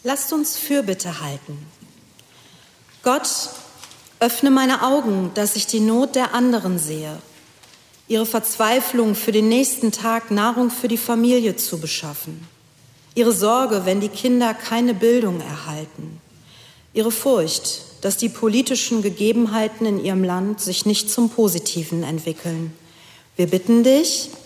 Lasst uns Fürbitte halten. Gott, öffne meine Augen, dass ich die Not der anderen sehe, ihre Verzweiflung für den nächsten Tag Nahrung für die Familie zu beschaffen, ihre Sorge, wenn die Kinder keine Bildung erhalten, ihre Furcht, dass die politischen Gegebenheiten in ihrem Land sich nicht zum Positiven entwickeln. Wir bitten dich,